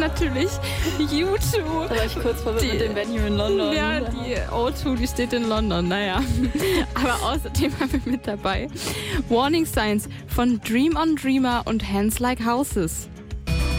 natürlich U2. Da war ich kurz verwirrt mit dem Venue in London. Ja, die O2, die steht in London, naja. Aber außerdem haben wir mit dabei Warning Signs von Dream on Dreamer und Hands Like Houses.